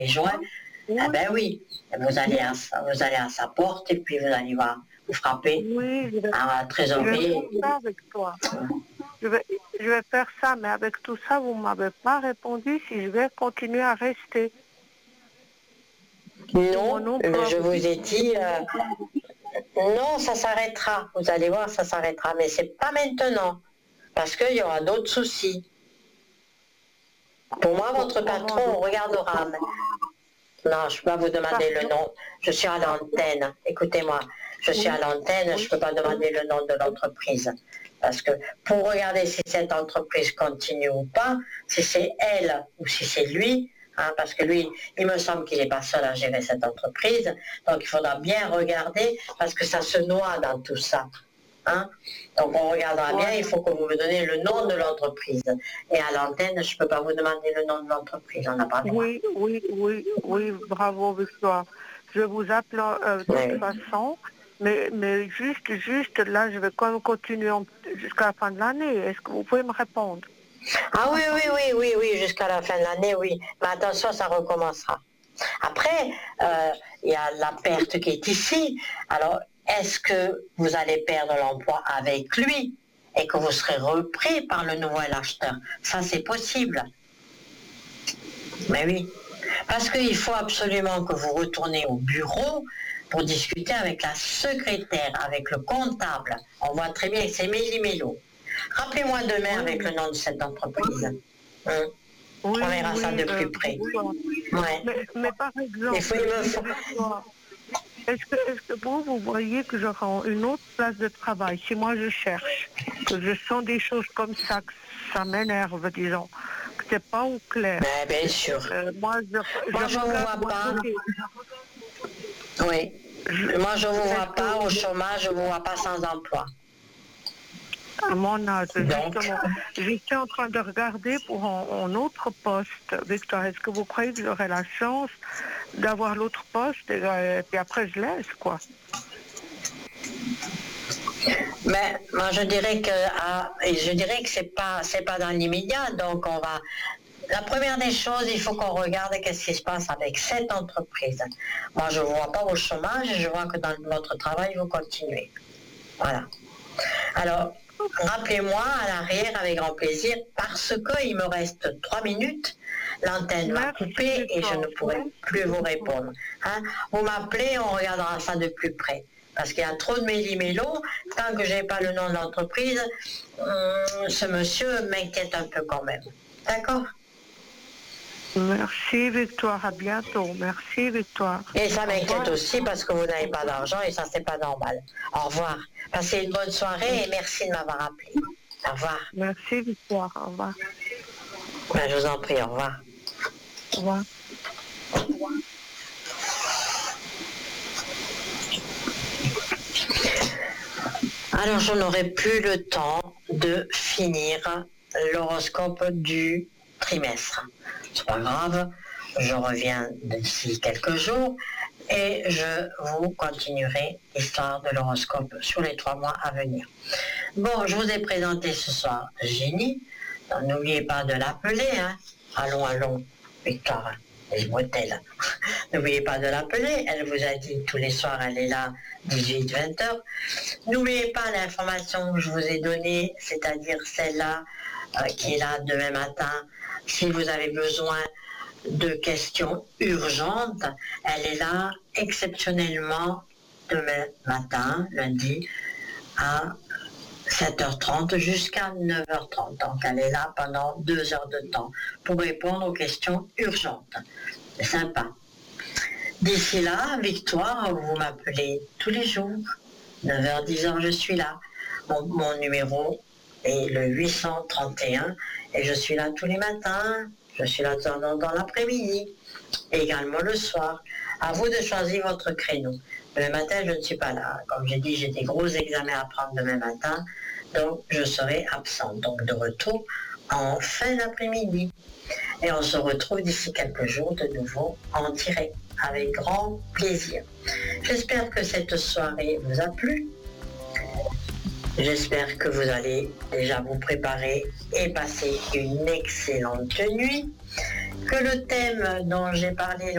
joints, eh ben oui, vous allez à sa porte et puis vous allez voir, vous frappez à la trésorerie. Je vais faire ça avec toi. Je vais faire ça, mais avec tout ça, vous ne m'avez pas répondu si je vais continuer à rester. Non, je vous ai dit, non, ça s'arrêtera. Vous allez voir, ça s'arrêtera, mais c'est pas maintenant, parce qu'il y aura d'autres soucis. Pour moi, votre patron, on regardera. Non, je ne peux pas vous demander le nom. Je suis à l'antenne. Écoutez-moi, je suis à l'antenne, je ne peux pas demander le nom de l'entreprise. Parce que pour regarder si cette entreprise continue ou pas, si c'est elle ou si c'est lui, parce que lui, il me semble qu'il n'est pas seul à gérer cette entreprise, donc il faudra bien regarder parce que ça se noie dans tout ça. Donc on regardera bien, il faut que vous me donniez le nom de l'entreprise. Et à l'antenne, je ne peux pas vous demander le nom de l'entreprise, on n'a pas le droit. Oui, bravo Victoire. Je vous appelle de toute façon, mais juste là, je vais quand même continuer jusqu'à la fin de l'année. Est-ce que vous pouvez me répondre? Ah oui, jusqu'à la fin de l'année, oui. Mais attention, ça recommencera. Après, il y a la perte qui est ici. Alors, est-ce que vous allez perdre l'emploi avec lui et que vous serez repris par le nouvel acheteur? Ça, c'est possible. Mais oui. Parce qu'il faut absolument que vous retourniez au bureau pour discuter avec la secrétaire, avec le comptable. On voit très bien que c'est Méli-Mélo. Rappelez-moi demain avec le nom de cette entreprise. On verra ça de plus près. Mais par exemple, est-ce que vous voyez que j'aurai une autre place de travail si moi je cherche, que je sens des choses comme ça, que ça m'énerve, disons, que c'est pas au clair. Bien sûr. Moi, je ne vous vois pas. Oui. Moi, je ne vous vois pas au chômage, je ne vous vois pas sans emploi. À mon âge, justement. J'étais en train de regarder pour un autre poste. Victor, est-ce que vous croyez que j'aurai la chance d'avoir l'autre poste et puis après je laisse, quoi? Mais moi je dirais que c'est pas dans l'immédiat, donc on va. La première des choses, il faut qu'on regarde qu'est-ce qui se passe avec cette entreprise. Moi je ne vous vois pas au chômage, je vois que dans votre travail vous continuez. Voilà. Alors, rappelez-moi à l'arrière avec grand plaisir, parce qu'il me reste 3 minutes, l'antenne va couper et je ne pourrai plus vous répondre. Vous m'appelez, on regardera ça de plus près. Parce qu'il y a trop de méli-mélo, tant que je n'ai pas le nom de l'entreprise, ce monsieur m'inquiète un peu quand même. D'accord ? Merci Victoire, à bientôt. Merci Victoire. Et ça m'inquiète aussi parce que vous n'avez pas d'argent et ça c'est pas normal. Au revoir. Passez une bonne soirée et merci de m'avoir appelé. Au revoir. Merci Victoire, au revoir. Je vous en prie, au revoir. Au revoir. Alors je n'aurai plus le temps de finir l'horoscope du trimestre. C'est pas grave, je reviens d'ici quelques jours et je vous continuerai l'histoire de l'horoscope sur les 3 mois à venir. Bon, je vous ai présenté ce soir Génie. N'oubliez pas de l'appeler, Allons, Victoire, les bretelles. N'oubliez pas de l'appeler, elle vous a dit tous les soirs, elle est là 18-20 heures. N'oubliez pas l'information que je vous ai donnée, c'est-à-dire celle-là qui est là demain matin. Si vous avez besoin de questions urgentes, elle est là exceptionnellement demain matin, lundi, à 7h30 jusqu'à 9h30. Donc elle est là pendant 2 heures de temps pour répondre aux questions urgentes. C'est sympa. D'ici là, Victoire, vous m'appelez tous les jours. 9h, 10h, je suis là. Mon numéro est le 831 et je suis là tous les matins. Je suis là dans l'après-midi, également le soir. À vous de choisir votre créneau. Demain matin, je ne suis pas là. Comme j'ai dit, j'ai des gros examens à prendre demain matin, donc je serai absente. Donc de retour en fin d'après-midi. Et on se retrouve d'ici quelques jours de nouveau en direct, avec grand plaisir. J'espère que cette soirée vous a plu. J'espère que vous allez déjà vous préparer et passer une excellente nuit. que le thème dont j'ai parlé